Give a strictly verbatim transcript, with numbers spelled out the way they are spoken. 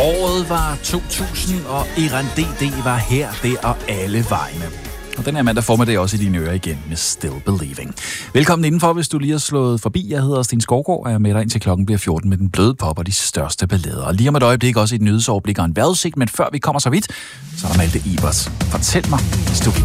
Året var to tusind, og Eran D D var her, der og alle vegne. Og den her mandag formiddag også i dine ører igen med Still Believing. Velkommen indenfor, hvis du lige har slået forbi. Jeg hedder Sten Skovgaard, og jeg er med dig indtil klokken bliver fjorten med den bløde pop og de største ballader. Og lige om et øjeblik også et nyhedsoverblik og en vejrudsigt, men før vi kommer så vidt, så er der Malte Ebers. Fortæl mig, hvis du vil.